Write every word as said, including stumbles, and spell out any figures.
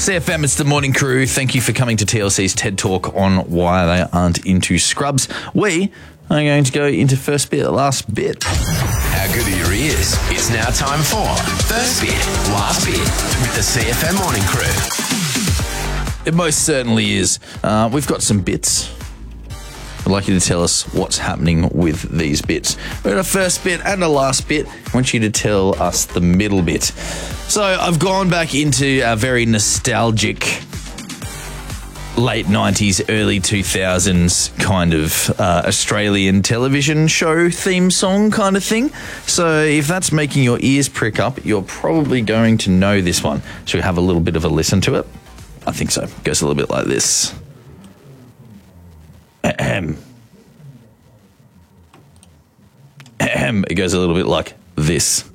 C F M, it's the morning crew. Thank you for coming to T L C's TED Talk on why they aren't into scrubs. We are going to go into first bit, last bit. How good are your ears? It's now time for First Bit, Last Bit with the C F M morning crew. It most certainly is. Uh, we've got some bits. I'd like you to tell us what's happening with these bits. We've got a first bit and a last bit. I want you to tell us the middle bit. So I've gone back into a very nostalgic late nineties, early two thousands kind of uh, Australian television show theme song kind of thing. So if that's making your ears prick up, you're probably going to know this one. Should we have a little bit of a listen to it? I think so. It goes a little bit like this. Ahem. Ahem. It goes a little bit like this.